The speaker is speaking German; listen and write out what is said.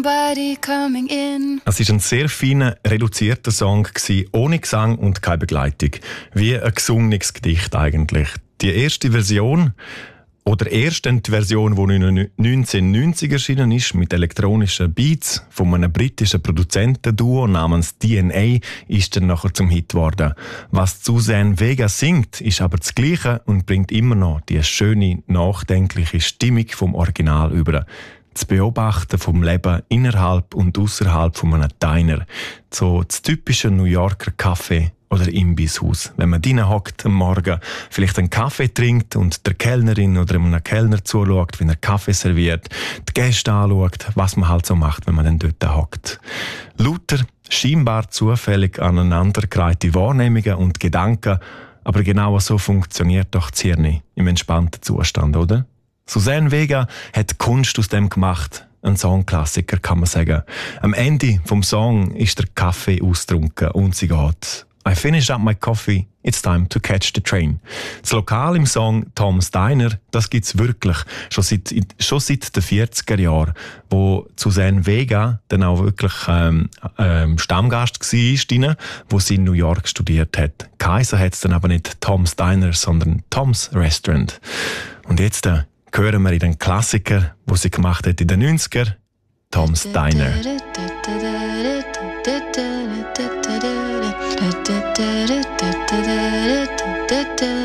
somebody coming in. Es war ein sehr feiner, reduzierter Song, ohne Gesang und keine Begleitung. Wie ein gesungenes Gedicht eigentlich. Die erste Version, oder erste Version, die 1990 erschienen ist, mit elektronischen Beats von einem britischen Produzentenduo namens DNA, ist dann nachher zum Hit geworden. Was Suzanne Vega singt, ist aber das Gleiche und bringt immer noch die schöne, nachdenkliche Stimmung vom Original über. Das Beobachten vom Leben innerhalb und außerhalb von einem Diner. So das typische New Yorker Café oder Imbisshaus. Wenn man drinnen hockt am Morgen, vielleicht einen Kaffee trinkt und der Kellnerin oder einem Kellner zuschaut, wie er Kaffee serviert, die Gäste anschaut, was man halt so macht, wenn man dann dort hockt. Lauter, scheinbar zufällig aneinandergereihte Wahrnehmungen und Gedanken, aber genau so funktioniert doch das Hirn im entspannten Zustand, oder? Suzanne Vega hat Kunst aus dem gemacht. Ein Songklassiker, kann man sagen. Am Ende vom Song ist der Kaffee ausgetrunken und sie geht. I finished up my coffee, it's time to catch the train. Das Lokal im Song Tom's Diner, das gibt's wirklich. Schon seit den 40er Jahren, wo Suzanne Vega dann auch wirklich Stammgast war, wo sie in New York studiert hat. Kaiser hat es dann aber nicht Tom's Diner, sondern Tom's Restaurant. Und jetzt hören wir in den Klassiker, den sie gemacht hat in den 90er, Tom's Diner.